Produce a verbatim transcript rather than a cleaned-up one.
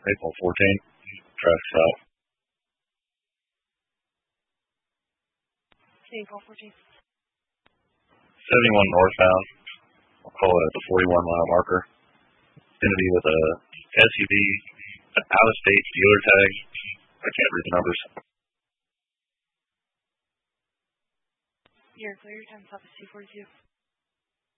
April fourteenth, traffic stop. April fourteenth. seventy-one northbound. I'll call it at the forty-one mile marker. It's going to be with a S U V, an out-of-state dealer tag. I can't read the numbers. You're clear. Time stop is two forty-two.